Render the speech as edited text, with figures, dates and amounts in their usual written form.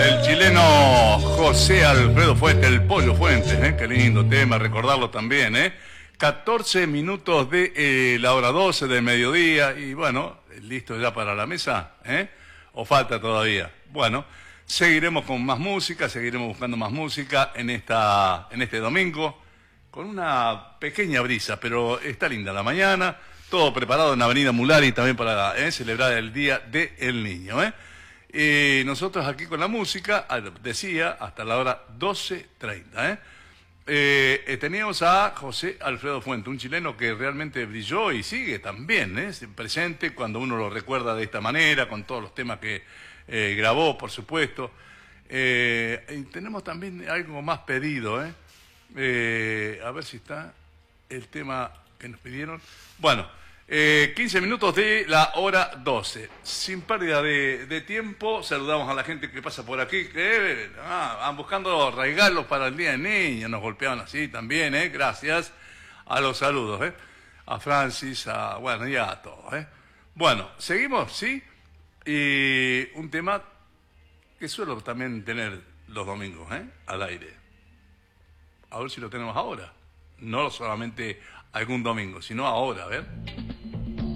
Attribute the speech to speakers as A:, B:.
A: El chileno José Alfredo Fuentes, el Pollo Fuentes, qué lindo tema, recordarlo también, 14 minutos de la hora 12 del mediodía y bueno, listo ya para la mesa, ¿O falta todavía? Bueno, seguiremos con más música, seguiremos buscando más música en este domingo, con una pequeña brisa, pero está linda la mañana, todo preparado en Avenida Mulari también para celebrar el Día del Niño, Y nosotros aquí con la música, decía, hasta la hora 12:30, teníamos a José Alfredo Fuentes, un chileno que realmente brilló y sigue también, presente cuando uno lo recuerda de esta manera, con todos los temas que grabó, por supuesto. Y tenemos también algo más pedido, a ver si está el tema que nos pidieron. Bueno, 15 minutos de la hora 12. Sin pérdida de tiempo, saludamos a la gente que pasa por aquí, que van buscando regalos para el Día del Niño, nos golpeaban así también, gracias a los saludos, a Francis, bueno, y a todos, Bueno, seguimos, ¿sí? Y un tema que suelo también tener los domingos, al aire. A ver si lo tenemos ahora. No solamente algún domingo, sino ahora, a ver.